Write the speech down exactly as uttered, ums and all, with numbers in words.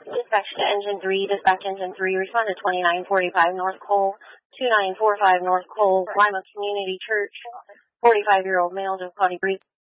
Dispatch to engine three, dispatch engine three, respond to twenty-nine forty-five North Cole, two nine four five North Cole, Lima Community Church, forty-five-year-old male, just body breathing.